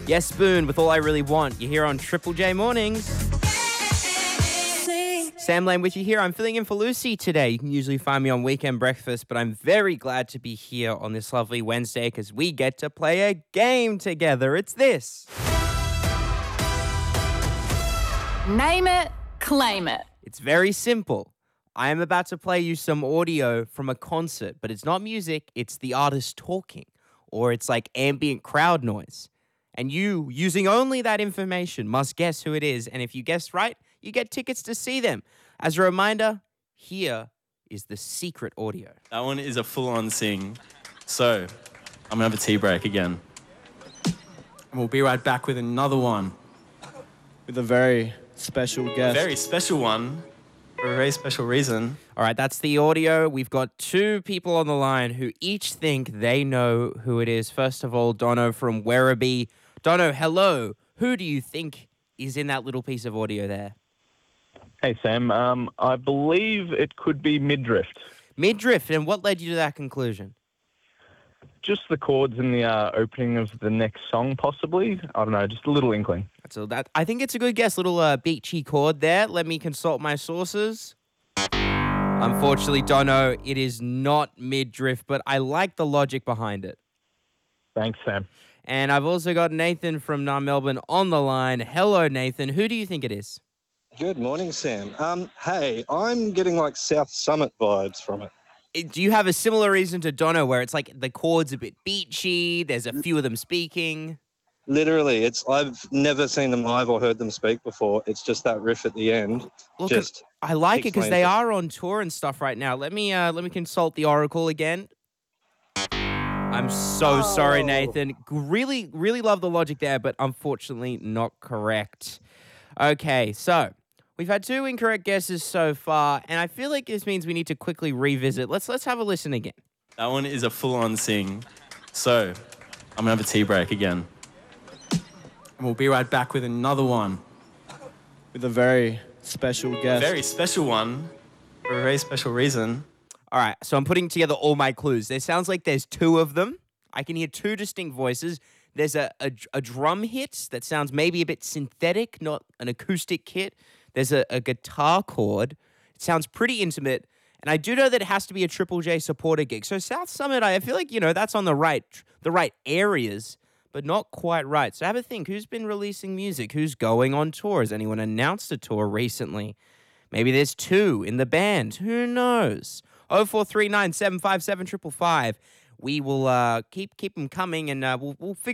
Yes, Spoon, with All I Really Want. You're here on Triple J Mornings. Sam Lane with you here. I'm filling in for Lucy today. You can usually find me on Weekend Breakfast, but I'm very glad to be here on this lovely Wednesday because we get to play a game together. It's this. Name it, claim it. It's very simple. I am about to play you some audio from a concert, but it's not music, it's the artist talking, or it's like ambient crowd noise. And you, using only that information, must guess who it is. And if you guess right, you get tickets to see them. As a reminder, here is the secret audio. That one is a full-on sing. So, I'm going to have a tea break again. And we'll be right back with another one. With a very special guest. A very special one for a very special reason. All right, that's the audio. We've got two people on the line who each think they know who it is. First of all, Dono from Werribee. Dono, hello. Who do you think is in that little piece of audio there? Hey, Sam. I believe it could be Midriff. Midriff, and what led you to that conclusion? Just the chords in the opening of the next song, possibly. I don't know, just a little inkling. So I think it's a good guess. Little beachy chord there. Let me consult my sources. Unfortunately, Dono, it is not Midriff, but I like the logic behind it. Thanks, Sam. And I've also got Nathan from Melbourne on the line. Hello, Nathan. Who do you think it is? Good morning, Sam. Hey, I'm getting like South Summit vibes from it. Do you have a similar reason to Dono where it's like the chord's a bit beachy, there's a few of them speaking? Literally, I've never seen them live or heard them speak before. It's just that riff at the end. Look, I like it because they are on tour and stuff right now. Let me consult the Oracle again. I'm so sorry, Nathan. Really, really love the logic there, but unfortunately not correct. Okay, so we've had two incorrect guesses so far, and I feel like this means we need to quickly revisit. Let's have a listen again. That one is a full-on sing. So, I'm going to have a tea break again. And we'll be right back with another one. With a very special guest. A very special one for a very special reason. All right, so I'm putting together all my clues. There sounds like there's two of them. I can hear two distinct voices. There's a drum hit that sounds maybe a bit synthetic, not an acoustic hit. There's a guitar chord. It sounds pretty intimate. And I do know that it has to be a Triple J supporter gig. So South Summit, I feel like, that's on the right areas, but not quite right. So have a think. Who's been releasing music? Who's going on tour? Has anyone announced a tour recently? Maybe there's two in the band. Who knows? 0439 757 555. We will keep them coming, and we'll figure